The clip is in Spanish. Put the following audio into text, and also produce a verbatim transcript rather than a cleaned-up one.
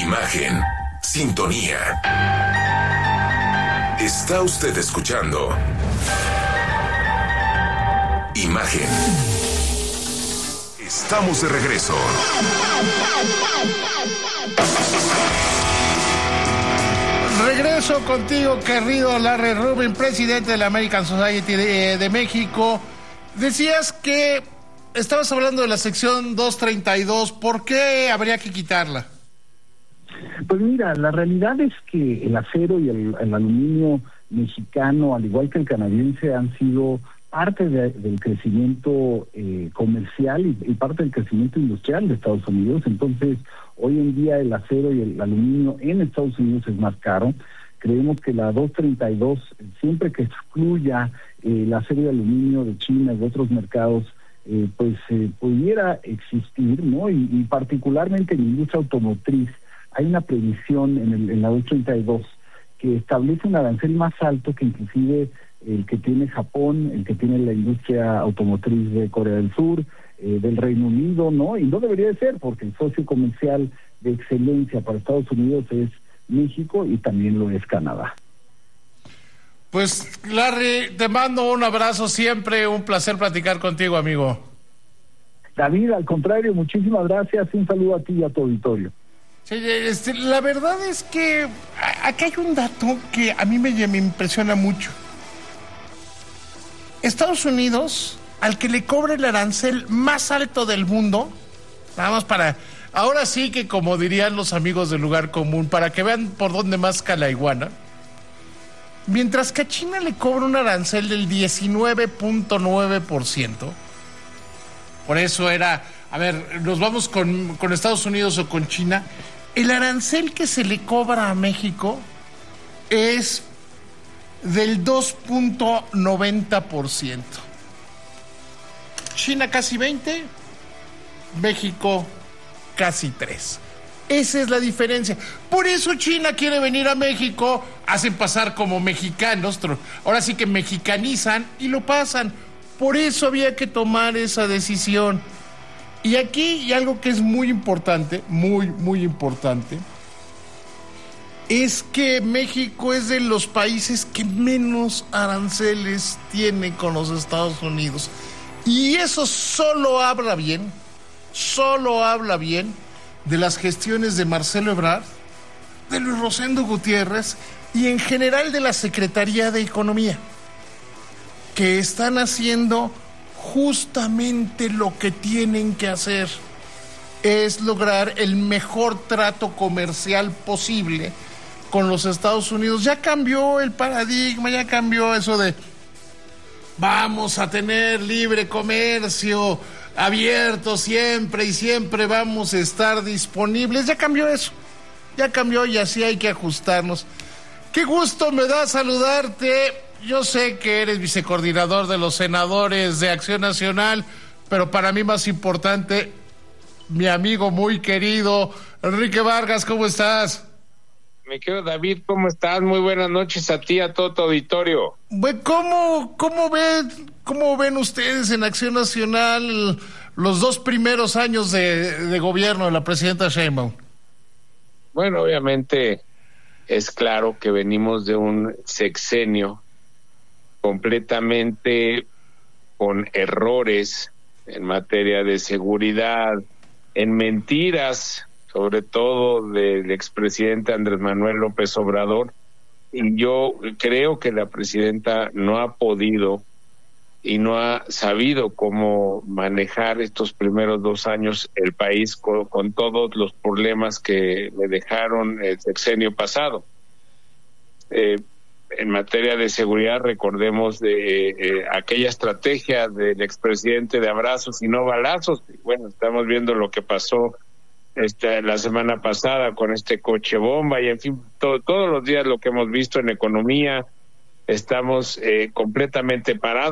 Imagen, sintonía. Está usted escuchando Imagen. Estamos de regreso. Regreso contigo, querido Larry Rubin, presidente de la American Society de, de México. Decías que estabas hablando de la sección doscientos treinta y dos. ¿Por qué habría que quitarla? Pues mira, la realidad es que el acero y el, el aluminio mexicano, al igual que el canadiense, han sido parte de, del crecimiento eh, comercial y, y parte del crecimiento industrial de Estados Unidos. Entonces, hoy en día el acero y el aluminio en Estados Unidos es más caro. Creemos que la doscientos treinta y dos, siempre que excluya eh, el acero y aluminio de China y de otros mercados, eh, pues eh, pudiera existir, ¿no? Y, y particularmente en la industria automotriz, hay una previsión en, el, en la doscientos treinta y dos que establece un arancel más alto que inclusive el que tiene Japón, el que tiene la industria automotriz de Corea del Sur, eh, del Reino Unido, ¿no? Y no debería de ser, porque el socio comercial de excelencia para Estados Unidos es México y también lo es Canadá. Pues, Larry, te mando un abrazo, siempre un placer platicar contigo, amigo. David, al contrario, muchísimas gracias, un saludo a ti y a tu auditorio. Sí, este, la verdad es que acá hay un dato que a mí me, me impresiona mucho. Estados Unidos, al que le cobra el arancel más alto del mundo, nada más para, ahora sí que como dirían los amigos del lugar común, para que vean por dónde más la iguana, mientras que a China le cobra un arancel del diecinueve punto nueve por ciento. Por eso era, a ver, nos vamos con, con Estados Unidos o con China. El arancel que se le cobra a México es del dos punto noventa por ciento. China casi veinte, México casi tres. Esa es la diferencia. Por eso China quiere venir a México, hacen pasar como mexicanos, ahora sí que mexicanizan y lo pasan. Por eso había que tomar esa decisión. Y aquí hay algo que es muy importante, muy, muy importante, es que México es de los países que menos aranceles tiene con los Estados Unidos. Y eso solo habla bien, solo habla bien de las gestiones de Marcelo Ebrard, de Luis Rosendo Gutiérrez y en general de la Secretaría de Economía, que están haciendo justamente lo que tienen que hacer, es lograr el mejor trato comercial posible con los Estados Unidos. Ya cambió el paradigma, ya cambió eso de vamos a tener libre comercio abierto siempre y siempre vamos a estar disponibles. Ya cambió eso, ya cambió y así hay que ajustarnos. Qué gusto me da saludarte. Yo sé que eres vicecoordinador de los senadores de Acción Nacional, pero para mí más importante, mi amigo muy querido, Enrique Vargas, ¿cómo estás? Mi querido David, ¿cómo estás? Muy buenas noches a ti, a todo tu auditorio. ¿Cómo, cómo ven, cómo ven ustedes en Acción Nacional los dos primeros años de, de gobierno de la presidenta Sheinbaum? Bueno, obviamente es claro que venimos de un sexenio completamente con errores en materia de seguridad, en mentiras, sobre todo del expresidente Andrés Manuel López Obrador, y yo creo que la presidenta no ha podido y no ha sabido cómo manejar estos primeros dos años el país con, con todos los problemas que le dejaron el sexenio pasado. Eh, en materia de seguridad, recordemos de eh, aquella estrategia del expresidente de abrazos y no balazos. Bueno, estamos viendo lo que pasó Este, la semana pasada con este coche bomba y en fin, to- todos los días lo que hemos visto en economía, estamos eh, completamente parados.